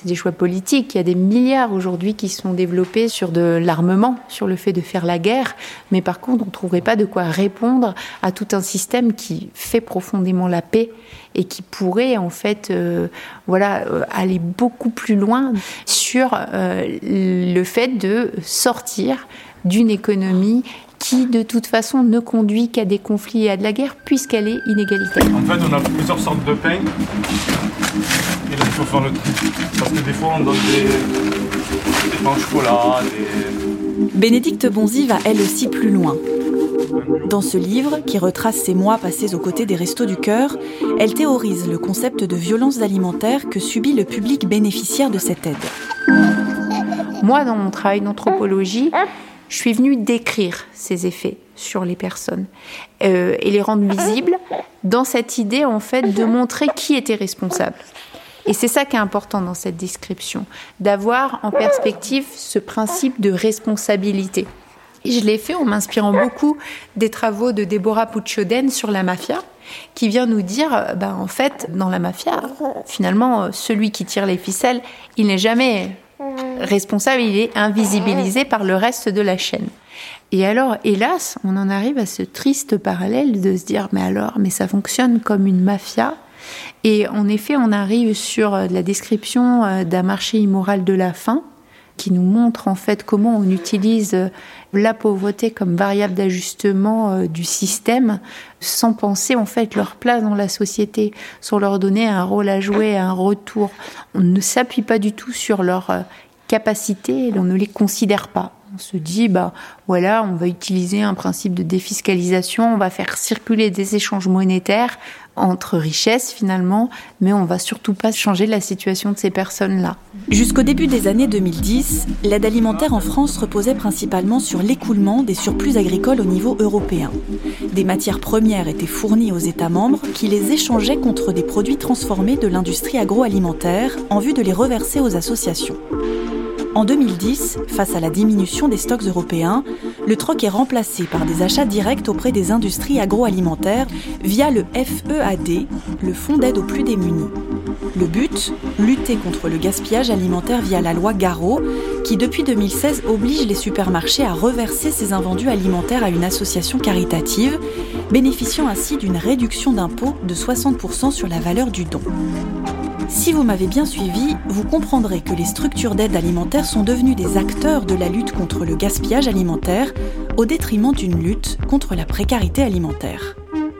des choix politiques. Il y a des milliards aujourd'hui qui sont développés sur de l'armement, sur le fait de faire la guerre. Mais par contre, on ne trouverait pas de quoi répondre à tout un système qui fait profondément la paix et qui pourrait en fait aller beaucoup plus loin sur le fait de sortir d'une économie qui, de toute façon, ne conduit qu'à des conflits et à de la guerre, puisqu'elle est inégalitaire. En fait, on a plusieurs sortes de pain, et là, il faut faire le tri. Parce que des fois, on donne des pains au chocolat, Bénédicte Bonzi va elle aussi plus loin. Dans ce livre, qui retrace ses mois passés aux côtés des Restos du Cœur, elle théorise le concept de violence alimentaire que subit le public bénéficiaire de cette aide. Moi, dans mon travail d'anthropologie, je suis venue décrire ces effets sur les personnes et les rendre visibles dans cette idée, en fait, de montrer qui était responsable. Et c'est ça qui est important dans cette description, d'avoir en perspective ce principe de responsabilité. Et je l'ai fait en m'inspirant beaucoup des travaux de Deborah Pucciodden sur la mafia, qui vient nous dire, en fait, dans la mafia, finalement, celui qui tire les ficelles, il n'est jamais responsable, il est invisibilisé par le reste de la chaîne. Et alors, hélas, on en arrive à ce triste parallèle de se dire, mais ça fonctionne comme une mafia. Et en effet, on arrive sur la description d'un marché immoral de la faim, qui nous montre en fait comment on utilise la pauvreté comme variable d'ajustement du système, sans penser en fait leur place dans la société, sans leur donner un rôle à jouer, un retour. On ne s'appuie pas du tout sur leur capacités, on ne les considère pas. On se dit, on va utiliser un principe de défiscalisation, on va faire circuler des échanges monétaires entre richesses finalement, mais on va surtout pas changer la situation de ces personnes-là. Jusqu'au début des années 2010, l'aide alimentaire en France reposait principalement sur l'écoulement des surplus agricoles au niveau européen. Des matières premières étaient fournies aux États membres qui les échangeaient contre des produits transformés de l'industrie agroalimentaire en vue de les reverser aux associations. En 2010, face à la diminution des stocks européens, le troc est remplacé par des achats directs auprès des industries agroalimentaires via le FEAD, le Fonds d'aide aux plus démunis. Le but, lutter contre le gaspillage alimentaire via la loi Garot, qui depuis 2016 oblige les supermarchés à reverser ces invendus alimentaires à une association caritative, bénéficiant ainsi d'une réduction d'impôt de 60% sur la valeur du don. Si vous m'avez bien suivi, vous comprendrez que les structures d'aide alimentaire sont devenues des acteurs de la lutte contre le gaspillage alimentaire, au détriment d'une lutte contre la précarité alimentaire.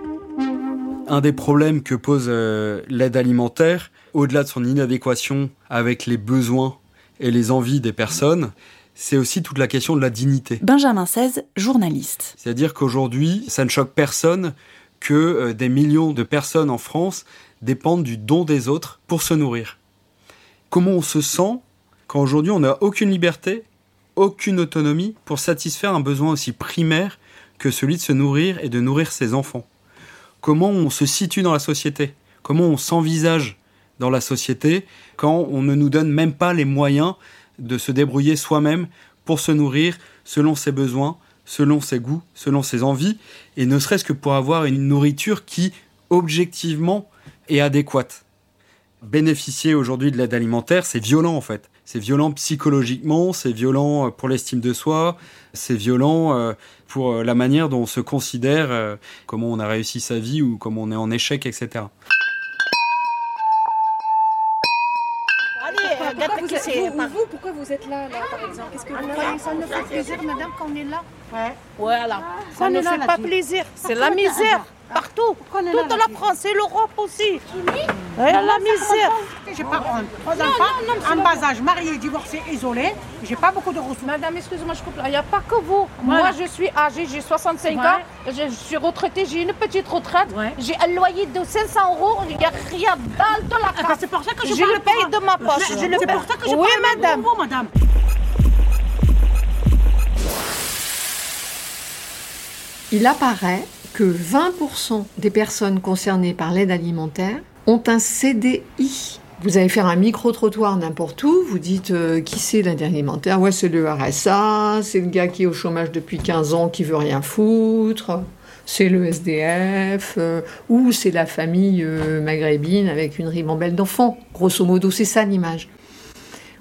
Un des problèmes que pose l'aide alimentaire, au-delà de son inadéquation avec les besoins et les envies des personnes, c'est aussi toute la question de la dignité. Benjamin Seize, journaliste. C'est-à-dire qu'aujourd'hui, ça ne choque personne que des millions de personnes en France dépendent du don des autres pour se nourrir. Comment on se sent quand aujourd'hui on n'a aucune liberté, aucune autonomie pour satisfaire un besoin aussi primaire que celui de se nourrir et de nourrir ses enfants? Comment on se situe dans la société? Comment on s'envisage dans la société quand on ne nous donne même pas les moyens de se débrouiller soi-même pour se nourrir selon ses besoins, selon ses goûts, selon ses envies, et ne serait-ce que pour avoir une nourriture qui, objectivement, est adéquate. Bénéficier aujourd'hui de l'aide alimentaire, c'est violent en fait. C'est violent psychologiquement, c'est violent pour l'estime de soi, c'est violent pour la manière dont on se considère, comment on a réussi sa vie ou comment on est en échec, etc. Pourquoi vous êtes là, par exemple? Qu'est-ce que vous croyez? Ça nous fait plaisir, madame, qu'on est là. Ouais. Voilà. Ça ne fait pas plaisir. C'est la misère. Partout. Toute la France et l'Europe aussi. La misère. J'ai pas honte. 3 enfants, en bas âge, mariés, divorcés, isolés. J'ai pas beaucoup de ressources. Madame, excusez-moi, je coupe là. Il n'y a pas que vous. Moi, je suis âgée, j'ai 65 ans. Je suis retraitée, j'ai une petite retraite. J'ai un loyer de 500 €. Il n'y a rien dans la carte. C'est pour ça que je le paye de ma poche. C'est pour ça que je oui, parle madame. pour vous, madame. Il apparaît que 20% des personnes concernées par l'aide alimentaire ont un CDI. Vous allez faire un micro-trottoir n'importe où, vous dites qui c'est l'aide alimentaire? Ouais, c'est le RSA, c'est le gars qui est au chômage depuis 15 ans qui veut rien foutre, c'est le SDF, ou c'est la famille maghrébine avec une ribambelle d'enfants. Grosso modo, c'est ça l'image.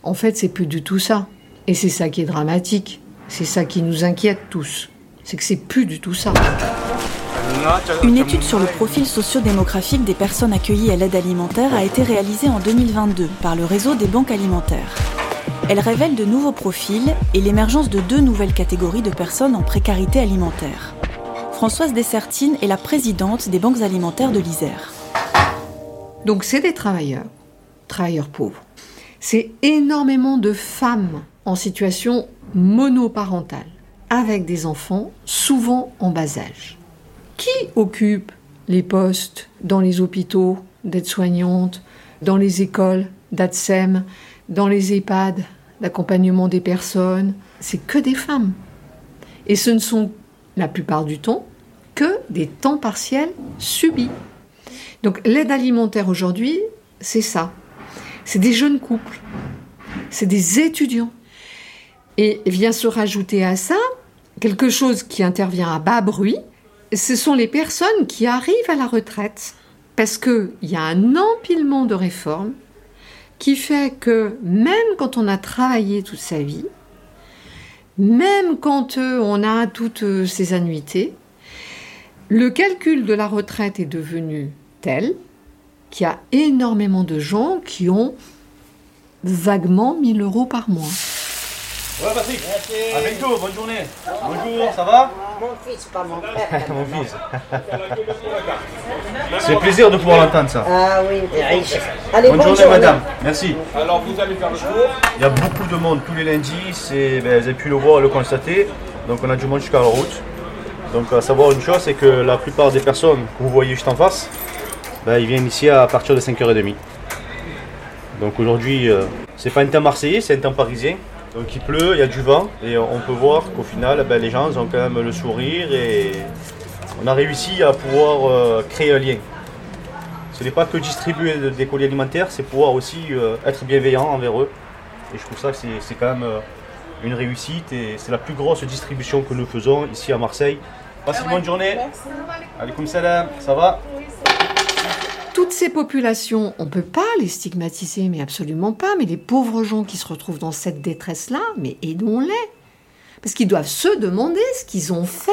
En fait, c'est plus du tout ça. Et c'est ça qui est dramatique. C'est ça qui nous inquiète tous. C'est que c'est plus du tout ça. Une étude sur le profil socio-démographique des personnes accueillies à l'aide alimentaire a été réalisée en 2022 par le réseau des banques alimentaires. Elle révèle de nouveaux profils et l'émergence de 2 nouvelles catégories de personnes en précarité alimentaire. Françoise Dessertine est la présidente des banques alimentaires de l'Isère. Donc c'est des travailleurs pauvres. C'est énormément de femmes en situation monoparentale, avec des enfants, souvent en bas âge. Qui occupe les postes dans les hôpitaux d'aide-soignante, dans les écoles d'ATSEM, dans les EHPAD d'accompagnement des personnes? C'est que des femmes. Et ce ne sont, la plupart du temps, que des temps partiels subis. Donc l'aide alimentaire aujourd'hui, c'est ça. C'est des jeunes couples, c'est des étudiants. Et vient se rajouter à ça quelque chose qui intervient à bas bruit, ce sont les personnes qui arrivent à la retraite. Parce qu'il y a un empilement de réformes qui fait que même quand on a travaillé toute sa vie, même quand on a toutes ces annuités, le calcul de la retraite est devenu tel qu'il y a énormément de gens qui ont vaguement 1 000 € par mois. Ouais, Patrick. Merci. À bientôt, bonne journée. Bonjour, ça va? Mon fils, pas mon frère. Mon fils. C'est un plaisir de pouvoir l'entendre, ça. Ah oui, t'es riche. Allez, bonne journée, madame. Merci. Alors, vous allez faire le tour. Il y a beaucoup de monde tous les lundis. Vous avez pu le voir, le constater. Donc, on a du monde jusqu'à la route. Donc, à savoir une chose, c'est que la plupart des personnes que vous voyez juste en face, ils viennent ici à partir de 5h30. Donc, aujourd'hui, c'est pas un temps marseillais, c'est un temps parisien. Donc il pleut, il y a du vent et on peut voir qu'au final les gens ont quand même le sourire et on a réussi à pouvoir créer un lien. Ce n'est pas que distribuer des colis alimentaires, c'est pouvoir aussi être bienveillant envers eux. Et je trouve ça que c'est quand même une réussite et c'est la plus grosse distribution que nous faisons ici à Marseille. Passez une bonne journée. Alaykoum salam, ça va? Toutes ces populations, on ne peut pas les stigmatiser, mais absolument pas. Mais les pauvres gens qui se retrouvent dans cette détresse-là, mais aidons-les. Parce qu'ils doivent se demander ce qu'ils ont fait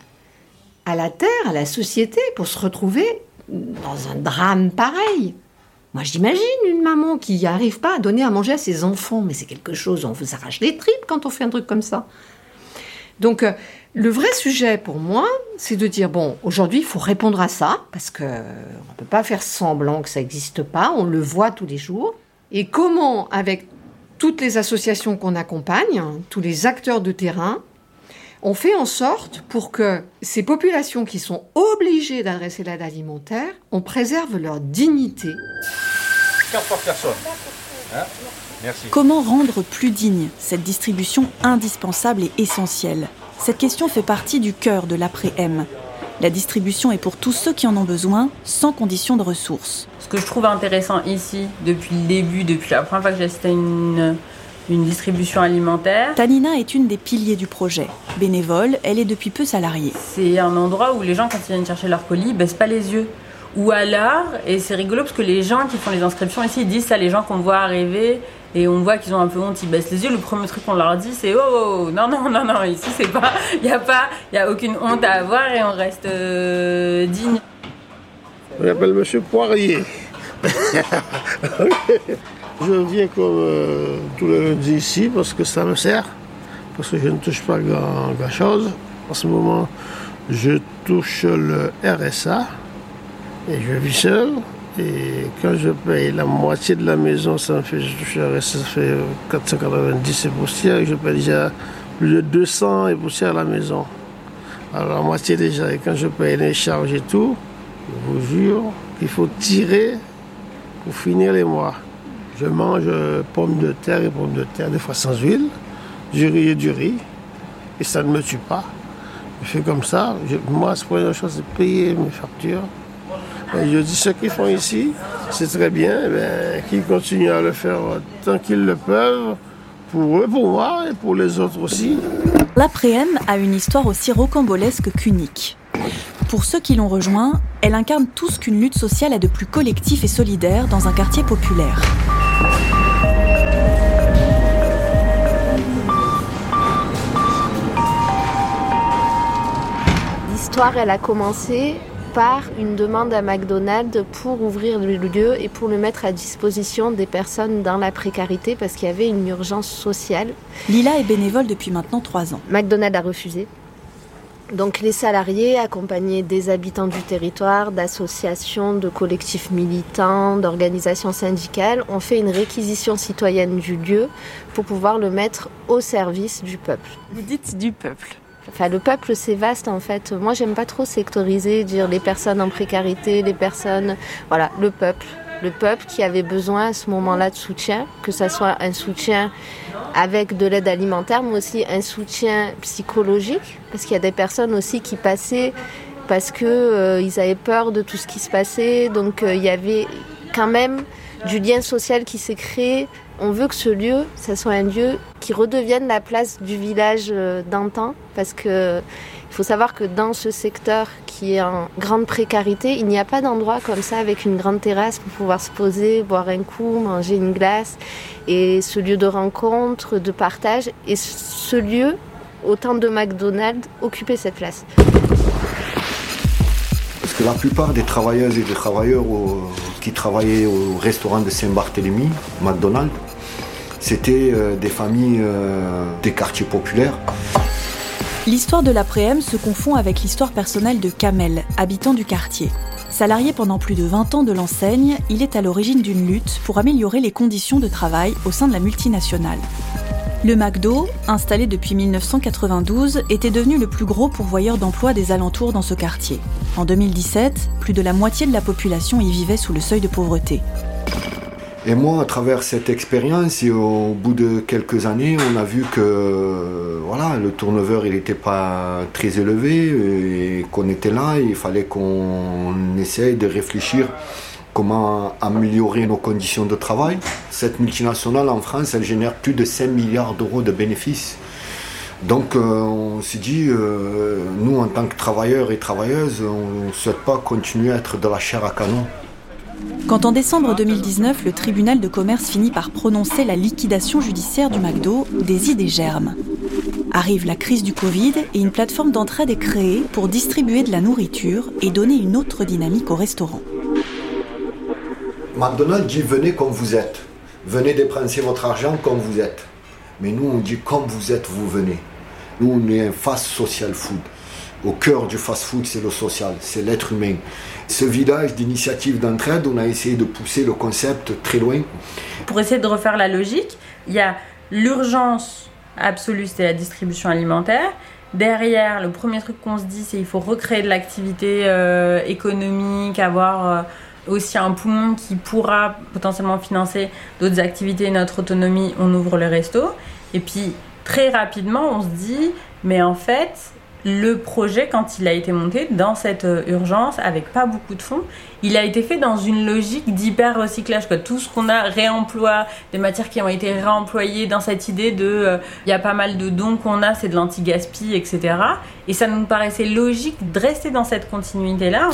à la terre, à la société, pour se retrouver dans un drame pareil. Moi, j'imagine une maman qui n'arrive pas à donner à manger à ses enfants. Mais c'est quelque chose, on vous arrache les tripes quand on fait un truc comme ça. Donc, le vrai sujet pour moi, c'est de dire, bon, aujourd'hui, il faut répondre à ça, parce qu'on ne peut pas faire semblant que ça n'existe pas, on le voit tous les jours. Et comment, avec toutes les associations qu'on accompagne, tous les acteurs de terrain, on fait en sorte pour que ces populations qui sont obligées d'adresser l'aide alimentaire, on préserve leur dignité. 4 par personne. Hein? Merci. Comment rendre plus digne cette distribution indispensable et essentielle? Cette question fait partie du cœur de l'après-M. La distribution est pour tous ceux qui en ont besoin, sans condition de ressources. Ce que je trouve intéressant ici, depuis le début, depuis la première fois que j'ai assisté à une distribution alimentaire. Tanina est une des piliers du projet. Bénévole, elle est depuis peu salariée. C'est un endroit où les gens, quand ils viennent chercher leur colis, baissent pas les yeux. Ou alors, et c'est rigolo parce que les gens qui font les inscriptions ici, ils disent ça, les gens qu'on voit arriver et on voit qu'ils ont un peu honte, ils baissent les yeux. Le premier truc qu'on leur dit, c'est oh, non, ici c'est pas, il y a aucune honte à avoir et on reste digne. Je m'appelle Monsieur Poirier. Je viens comme tous les lundis ici parce que ça me sert, parce que je ne touche pas grand chose. En ce moment, je touche le RSA. Et je vis seul, et quand je paye la moitié de la maison, ça fait 490 et poussières, et je paye déjà plus de 200 et poussières à la maison. Alors la moitié déjà, et quand je paye les charges et tout, je vous jure qu'il faut tirer pour finir les mois. Je mange pommes de terre et pommes de terre, des fois sans huile, du riz et du riz, et ça ne me tue pas. Je fais comme ça, moi, la première chose, c'est payer mes factures. Et je dis, ce qu'ils font ici, c'est très bien, qu'ils continuent à le faire tant qu'ils le peuvent, pour eux, pour moi et pour les autres aussi. L'après-M a une histoire aussi rocambolesque qu'unique. Pour ceux qui l'ont rejoint, elle incarne tout ce qu'une lutte sociale a de plus collectif et solidaire dans un quartier populaire. territoire, elle a commencé par une demande à McDonald's pour ouvrir le lieu et pour le mettre à disposition des personnes dans la précarité parce qu'il y avait une urgence sociale. Lila est bénévole depuis maintenant 3 ans. McDonald's a refusé. Donc les salariés, accompagnés des habitants du territoire, d'associations, de collectifs militants, d'organisations syndicales, ont fait une réquisition citoyenne du lieu pour pouvoir le mettre au service du peuple. Vous dites du peuple. Enfin, le peuple, c'est vaste en fait. Moi, j'aime pas trop sectoriser, dire les personnes en précarité, les personnes... Voilà, le peuple. Le peuple qui avait besoin à ce moment-là de soutien, que ce soit un soutien avec de l'aide alimentaire, mais aussi un soutien psychologique, parce qu'il y a des personnes aussi qui passaient parce qu'ils avaient peur de tout ce qui se passait. Donc, il y avait quand même du lien social qui s'est créé. On veut que ce lieu, ça soit un lieu qui redevienne la place du village d'antan, parce que il faut savoir que dans ce secteur qui est en grande précarité, il n'y a pas d'endroit comme ça avec une grande terrasse pour pouvoir se poser, boire un coup, manger une glace, et ce lieu de rencontre, de partage, et ce lieu, au temps de McDonald's, occupait cette place. Parce que la plupart des travailleuses et des travailleurs qui travaillaient au restaurant de Saint-Barthélemy, McDonald's, c'était des familles des quartiers populaires. L'histoire de l'après-m se confond avec l'histoire personnelle de Kamel, habitant du quartier. Salarié pendant plus de 20 ans de l'enseigne, il est à l'origine d'une lutte pour améliorer les conditions de travail au sein de la multinationale. Le McDo, installé depuis 1992, était devenu le plus gros pourvoyeur d'emplois des alentours dans ce quartier. En 2017, plus de la moitié de la population y vivait sous le seuil de pauvreté. Et moi, à travers cette expérience, et au bout de quelques années, on a vu que voilà, le turnover il n'était pas très élevé et qu'on était là. Et il fallait qu'on essaye de réfléchir comment améliorer nos conditions de travail. Cette multinationale en France, elle génère plus de 5 milliards d'euros de bénéfices. Donc on s'est dit, nous en tant que travailleurs et travailleuses, on ne souhaite pas continuer à être de la chair à canon. Quand en décembre 2019, le tribunal de commerce finit par prononcer la liquidation judiciaire du McDo, des idées germent. Arrive la crise du Covid et une plateforme d'entraide est créée pour distribuer de la nourriture et donner une autre dynamique au restaurant. McDonald's dit venez comme vous êtes, venez dépenser votre argent comme vous êtes. Mais nous on dit comme vous êtes, vous venez. Nous on est un fast social food. Au cœur du fast-food, c'est le social, c'est l'être humain. Ce village d'initiatives d'entraide, on a essayé de pousser le concept très loin. Pour essayer de refaire la logique, il y a l'urgence absolue, c'est la distribution alimentaire. Derrière, le premier truc qu'on se dit, c'est qu'il faut recréer de l'activité économique, avoir aussi un poumon qui pourra potentiellement financer d'autres activités, notre autonomie, on ouvre le resto. Et puis, très rapidement, on se dit, mais en fait... Le projet, quand il a été monté dans cette urgence, avec pas beaucoup de fonds, il a été fait dans une logique d'hyper-recyclage. Tout ce qu'on a réemploi, des matières qui ont été réemployées dans cette idée de... Il y a pas mal de dons qu'on a, c'est de l'anti-gaspi, etc. Et ça nous paraissait logique de rester dans cette continuité-là.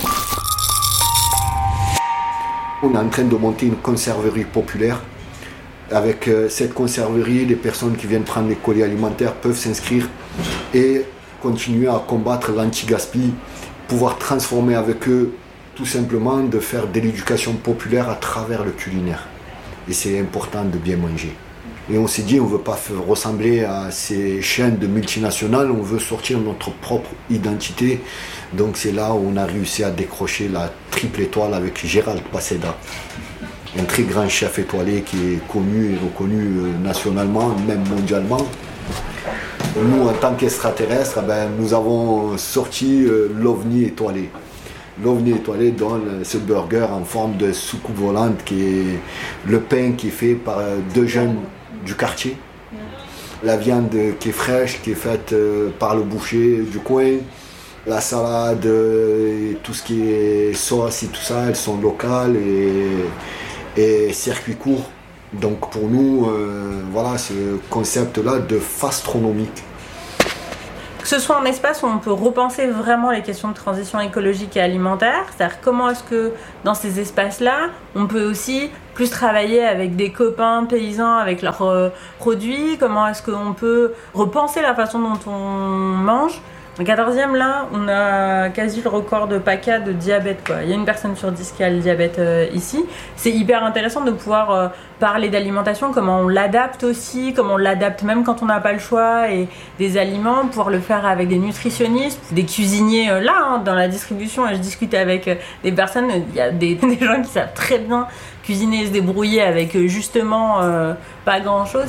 On est en train de monter une conserverie populaire. Avec cette conserverie, les personnes qui viennent prendre les colis alimentaires peuvent s'inscrire et continuer à combattre l'anti-gaspi, pouvoir transformer avec eux, tout simplement de faire de l'éducation populaire à travers le culinaire. Et c'est important de bien manger. Et on s'est dit, on ne veut pas ressembler à ces chaînes de multinationales, on veut sortir notre propre identité. Donc c'est là où on a réussi à décrocher la triple étoile avec Gérald Paseda, un très grand chef étoilé qui est connu et reconnu nationalement, même mondialement. Nous, en tant qu'extraterrestres, nous avons sorti l'OVNI étoilé. L'OVNI étoilé donne ce burger en forme de soucoupe volante qui est le pain qui est fait par 2 jeunes du quartier. La viande qui est fraîche, qui est faite par le boucher du coin. La salade et tout ce qui est sauce et tout ça, elles sont locales et circuit court. Donc pour nous, voilà ce concept-là de fastronomique. Que ce soit un espace où on peut repenser vraiment les questions de transition écologique et alimentaire, c'est-à-dire comment est-ce que dans ces espaces-là, on peut aussi plus travailler avec des copains paysans, avec leurs produits, comment est-ce qu'on peut repenser la façon dont on mange, Le 14e, là, on a quasi le record de PACA de diabète, quoi. Il y a une personne sur 10 qui a le diabète ici. C'est hyper intéressant de pouvoir parler d'alimentation, comment on l'adapte aussi, comment on l'adapte même quand on n'a pas le choix, et des aliments, pouvoir le faire avec des nutritionnistes, des cuisiniers dans la distribution. Et je discute avec des personnes, il y a des gens qui savent très bien cuisiner et se débrouiller avec justement pas grand-chose.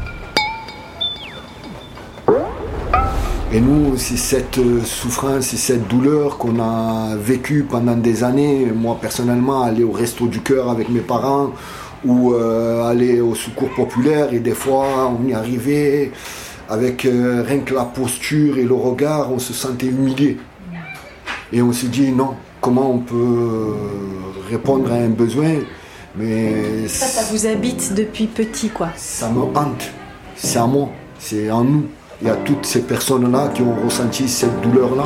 Et nous, c'est cette souffrance et cette douleur qu'on a vécue pendant des années. Moi, personnellement, aller au Resto du Cœur avec mes parents ou aller au Secours Populaire, et des fois, on y arrivait avec rien que la posture et le regard, on se sentait humilié. Et on s'est dit, non, comment on peut répondre à un besoin, mais ça vous habite depuis petit, quoi. Ça me hante, c'est à moi, c'est en nous. Il y a toutes ces personnes-là qui ont ressenti cette douleur-là.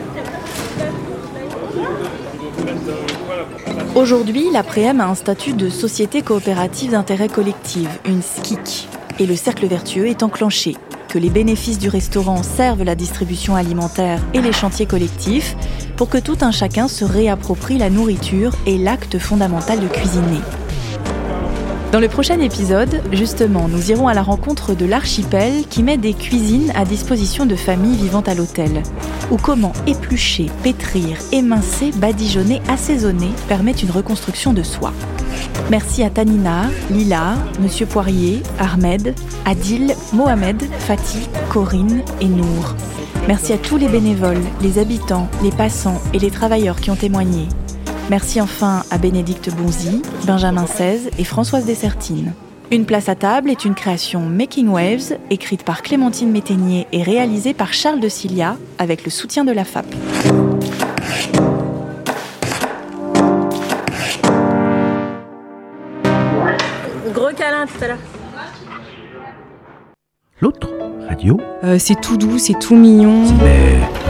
Aujourd'hui, la Préem a un statut de société coopérative d'intérêt collectif, une SCIC. Et le cercle vertueux est enclenché. Que les bénéfices du restaurant servent la distribution alimentaire et les chantiers collectifs pour que tout un chacun se réapproprie la nourriture et l'acte fondamental de cuisiner. Dans le prochain épisode, justement, nous irons à la rencontre de l'Archipel qui met des cuisines à disposition de familles vivant à l'hôtel. Ou comment éplucher, pétrir, émincer, badigeonner, assaisonner permettent une reconstruction de soi. Merci à Tanina, Lila, Monsieur Poirier, Ahmed, Adil, Mohamed, Fatih, Corinne et Nour. Merci à tous les bénévoles, les habitants, les passants et les travailleurs qui ont témoigné. Merci enfin à Bénédicte Bonzi, Benjamin Seize et Françoise Dessertine. Une place à table est une création Making Waves, écrite par Clémentine Métainier et réalisée par Charles de Cilia, avec le soutien de la FAP. Gros câlin tout à l'heure. L'autre radio. C'est tout doux, c'est tout mignon. Mais